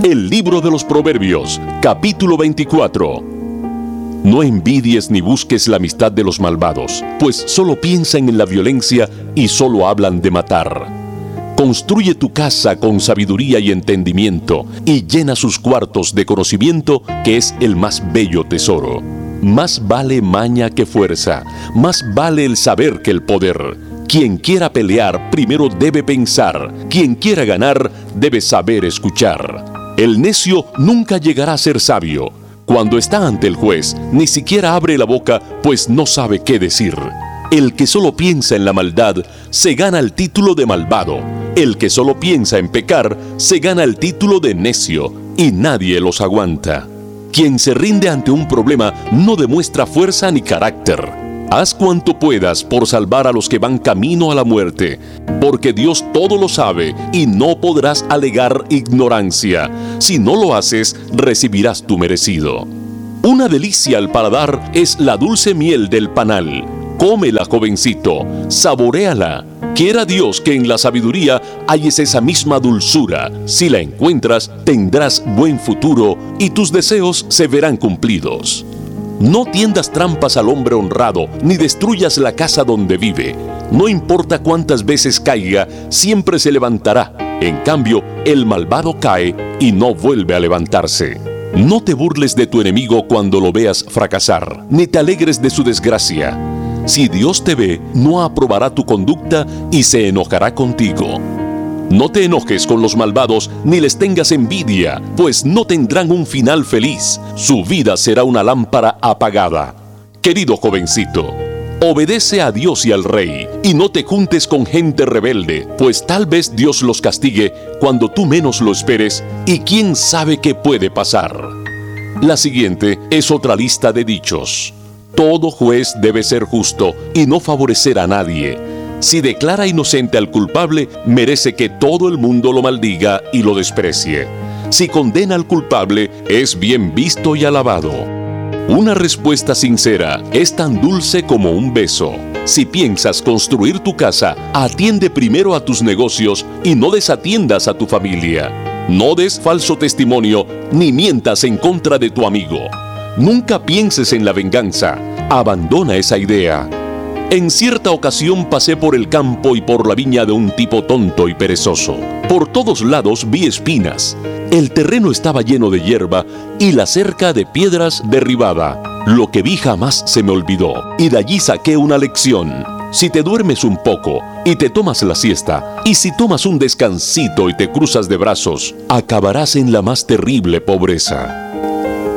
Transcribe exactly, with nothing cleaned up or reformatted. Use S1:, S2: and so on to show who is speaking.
S1: El libro de los Proverbios, capítulo veinticuatro. No envidies ni busques la amistad de los malvados, pues solo piensan en la violencia y solo hablan de matar. Construye tu casa con sabiduría y entendimiento, y llena sus cuartos de conocimiento, que es el más bello tesoro. Más vale maña que fuerza, más vale el saber que el poder. Quien quiera pelear, primero debe pensar. Quien quiera ganar, debe saber escuchar. El necio nunca llegará a ser sabio. Cuando está ante el juez, ni siquiera abre la boca, pues no sabe qué decir. El que solo piensa en la maldad, se gana el título de malvado. El que solo piensa en pecar, se gana el título de necio, y nadie los aguanta. Quien se rinde ante un problema no demuestra fuerza ni carácter. Haz cuanto puedas por salvar a los que van camino a la muerte, porque Dios todo lo sabe y no podrás alegar ignorancia. Si no lo haces, recibirás tu merecido. Una delicia al paladar es la dulce miel del panal. Cómela, jovencito, saboréala. Quiera Dios que en la sabiduría halles esa misma dulzura. Si la encuentras, tendrás buen futuro y tus deseos se verán cumplidos. No tiendas trampas al hombre honrado, ni destruyas la casa donde vive. No importa cuántas veces caiga, siempre se levantará. En cambio, el malvado cae y no vuelve a levantarse. No te burles de tu enemigo cuando lo veas fracasar, ni te alegres de su desgracia. Si Dios te ve, no aprobará tu conducta y se enojará contigo. No te enojes con los malvados ni les tengas envidia, pues no tendrán un final feliz. Su vida será una lámpara apagada. Querido jovencito, obedece a Dios y al Rey, y no te juntes con gente rebelde, pues tal vez Dios los castigue cuando tú menos lo esperes, y quién sabe qué puede pasar. La siguiente es otra lista de dichos. Todo juez debe ser justo y no favorecer a nadie. Si declara inocente al culpable, merece que todo el mundo lo maldiga y lo desprecie. Si condena al culpable, es bien visto y alabado. Una respuesta sincera es tan dulce como un beso. Si piensas construir tu casa, atiende primero a tus negocios y no desatiendas a tu familia. No des falso testimonio ni mientas en contra de tu amigo. Nunca pienses en la venganza. Abandona esa idea. En cierta ocasión pasé por el campo y por la viña de un tipo tonto y perezoso. Por todos lados vi espinas. El terreno estaba lleno de hierba y la cerca de piedras derribada. Lo que vi jamás se me olvidó, y de allí saqué una lección. Si te duermes un poco y te tomas la siesta, y si tomas un descansito y te cruzas de brazos, acabarás en la más terrible pobreza.